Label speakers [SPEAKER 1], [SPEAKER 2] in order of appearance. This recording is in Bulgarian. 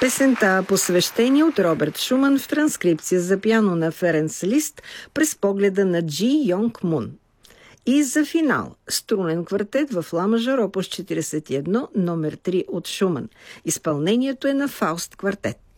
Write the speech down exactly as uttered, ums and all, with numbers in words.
[SPEAKER 1] Песента посвещение от Роберт Шуман в транскрипция за пиано на Ференц Лист през погледа на Джи Йонг Мун. И за финал струнен квартет в ла мажор опус четиридесет и едно, номер три от Шуман. Изпълнението е на Фауст квартет.